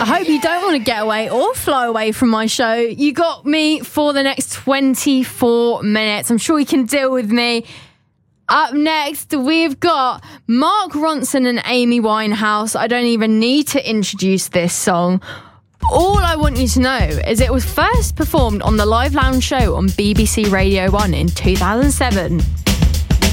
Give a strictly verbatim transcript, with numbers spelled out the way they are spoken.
I hope you don't want to get away or fly away from my show. You got me for the next twenty-four minutes. I'm sure you can deal with me. Up next, we've got Mark Ronson and Amy Winehouse. I don't even need to introduce this song. All I want you to know is it was first performed on the Live Lounge show on B B C Radio one in two thousand seven.